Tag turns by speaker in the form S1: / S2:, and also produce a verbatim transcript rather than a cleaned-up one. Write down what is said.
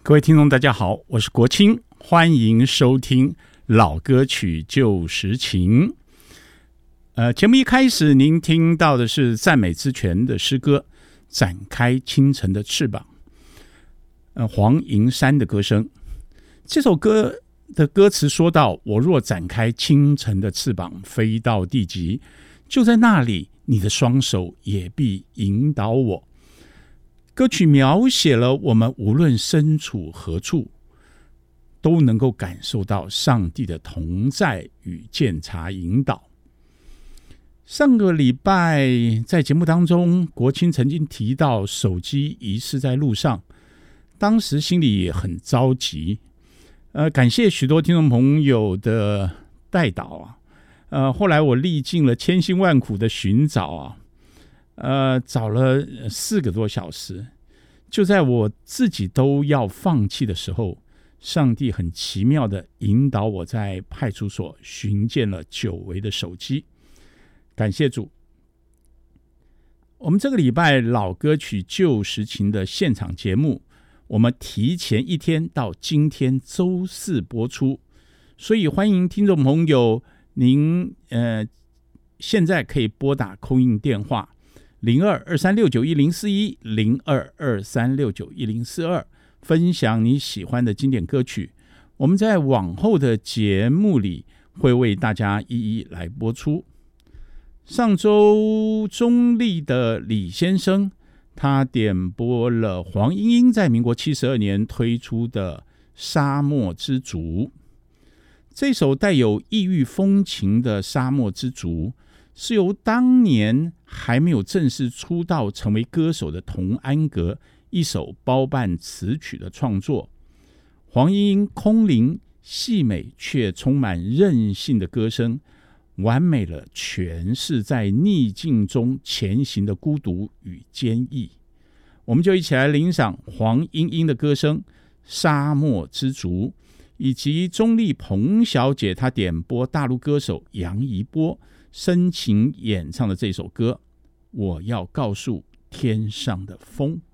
S1: 各位听众大家好，我是国清，欢迎收听老歌曲旧时情。呃，节目一开始您听到的是赞美之泉的诗歌展开清晨的翅膀，呃，黄银山的歌声。这首歌的歌词说到，我若展开清晨的翅膀飞到地极，就在那里你的双手也必引导我。歌曲描写了我们无论身处何处，都能够感受到上帝的同在与鉴察引导。上个礼拜在节目当中，国清曾经提到手机遗失在路上，当时心里也很着急。呃，感谢许多听众朋友的代祷啊，呃，后来我历尽了千辛万苦的寻找啊，呃，找了四个多小时，就在我自己都要放弃的时候，上帝很奇妙的引导我在派出所寻见了久违的手机。感谢主。我们这个礼拜老歌曲旧时情的现场节目，我们提前一天到今天周四播出，所以欢迎听众朋友您呃现在可以拨打call in电话零二二三六九一零四一 零二二三六九一零四二，分享你喜欢的经典歌曲。我们在往后的节目里会为大家一一来播出。上周中立的李先生，他点播了黄莺莺在民国七十二年推出的《沙漠之竹》。这首带有异域风情的《沙漠之竹》是由当年还没有正式出道成为歌手的童安格一首包办词曲的创作。黄莺莺空灵细美却充满韧性的歌声，完美了诠释在逆境中前行的孤独与坚毅。我们就一起来欣赏黄莺莺的歌声《沙漠之竹》，以及钟丽彭小姐她点播大陆歌手杨怡波深情演唱的这首歌《我要告诉天上的风》。